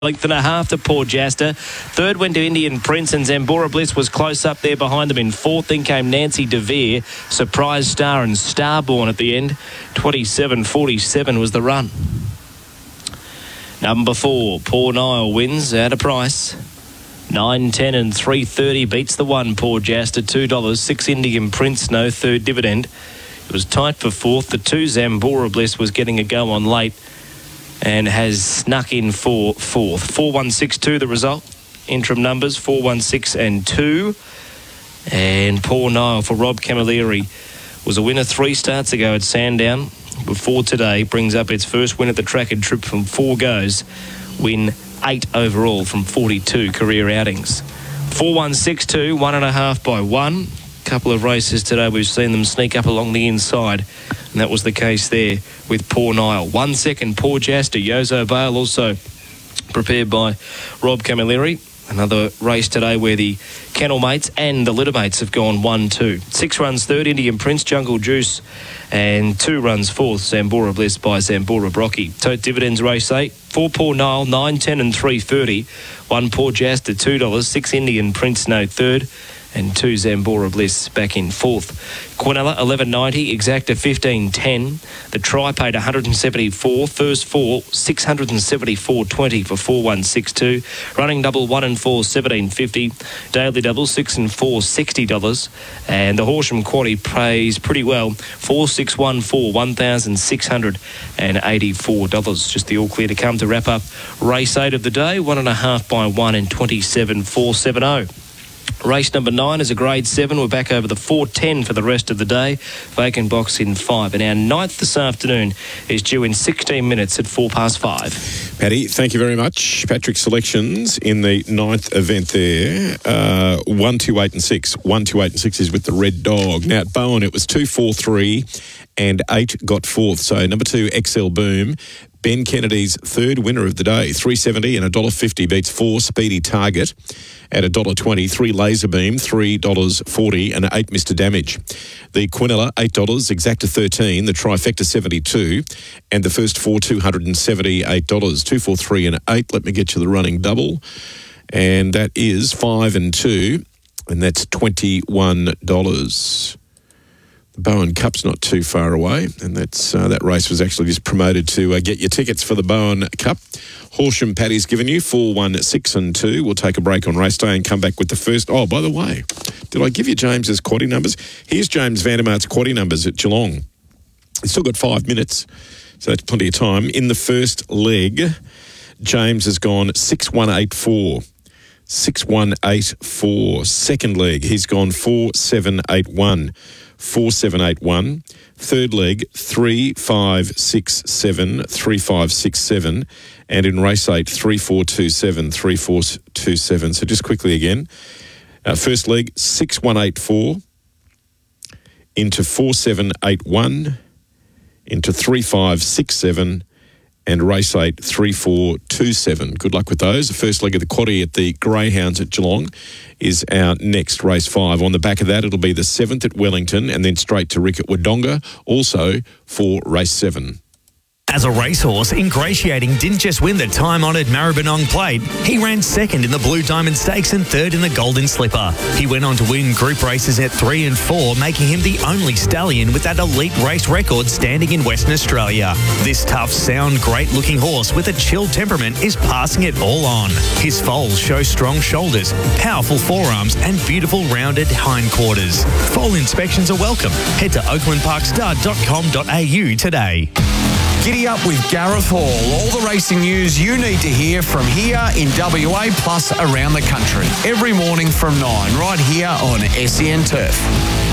Length and a half to Port Jasta. Third went to Indian Prince, and Zambora Bliss was close up there behind them in fourth. Then came Nancy DeVere, Surprise Star and Starborn at the end. 27.47 was the run. Number 4, Poor Nile wins at a price. 9.10 and 3.30 beats the 1, Port Jasta, $2. 6 Indian Prince, no third dividend. It was tight for fourth. The 2 Zambora Bliss was getting a go on late and has snuck in for fourth. 4.162 the result. Interim numbers 4.16 and 2. And Poor Nile for Rob Camilleri was a winner 3 starts ago at Sandown. Before today, brings up its first win at the track and trip from 4 goes. Win 8 overall from 42 career outings. 4.162, 1.5 by 1. Couple of races today we've seen them sneak up along the inside, and that was the case there with Poor Nile. 1 second, Poor Jasta, Yozo Bale, also prepared by Rob Camilleri. Another race today where the Kennel Mates and the Litter Mates have gone 1-2. 6 runs third, Indian Prince, Jungle Juice, and 2 runs fourth, Zambora Bliss by Zambora Brocky. Tote dividends race 8, 4 Poor Nile, 9.10 and 3.30. 1 Poor Jasta, $2. 6 Indian Prince, no third. And 2 Zambora Bliss back in fourth. Quinella, 11.90, Exacta, 15.10. The try paid 174. First 4, 674.20 for 4.162. Running double 1 and 4, 17.50. Daily double 6 and 4, $60. And the Horsham Quaddy pays pretty well. 4.614, $1,684. Just the all clear to come to wrap up race 8 of the day. 1.5 by 1 and 27.470. Race number 9 is a grade 7. We're back over the 4.10 for the rest of the day. Vacant box in 5. And our 9th this afternoon is due in 16 minutes at 5:04. Paddy, thank you very much. Patrick's selections in the 9th event there. 1, 2, 8 and 6. 1, 2, 8 and 6 is with the Red Dog. Now at Bowen it was 2, 4, 3 and 8 got 4th. So number 2, XL Boom. Ben Kennedy's third winner of the day, $3.70 and $1.50 beats 4 Speedy Target at $1.20, 3 Laser Beam, $3.40 and 8 Mr. Damage. The Quinella, $8, Exacta 13, the Trifecta 72 and the first 4, $278, 2, 4, 3 and 8. Let me get you the running double. And that is 5 and 2 and that's $21. The Bowen Cup's not too far away, and that's that race was actually just promoted to get your tickets for the Bowen Cup. Horsham Paddy's given you 4, 1, 6 and 2. We'll take a break on race day and come back with the first. Oh, by the way, did I give you James's quaddie numbers? Here's James Vandermart's quaddie numbers at Geelong. He's still got 5 minutes, so that's plenty of time. In the first leg, James has gone 6-1-8-4. 6-1-8-4. Second leg, he's gone 4-7-8-1. 4-7-8-1. Third leg, 3-5-6-7, 3-5-6-7. And in race 8, 3-4-2-7, 3-4-2-7. So just quickly again. First leg, 6-1-8-4. Into 4-7-8-1. Into 3-5-6-7. And race 8, 3-4-2-7. Good luck with those. The first leg of the quaddie at the Greyhounds at Geelong is our next race 5. On the back of that, it'll be the 7th at Wellington and then straight to Rick at Wodonga, also for race 7. As a racehorse, Ingratiating didn't just win the time-honoured Maribyrnong Plate. He ran second in the Blue Diamond Stakes and third in the Golden Slipper. He went on to win group races at 3 and 4, making him the only stallion with that elite race record standing in Western Australia. This tough, sound, great-looking horse with a chill temperament is passing it all on. His foals show strong shoulders, powerful forearms and beautiful rounded hindquarters. Foal inspections are welcome. Head to oaklandparkstud.com.au today. Giddy up with Gareth Hall. All the racing news you need to hear from here in WA plus around the country. Every morning from 9, right here on SEN Turf.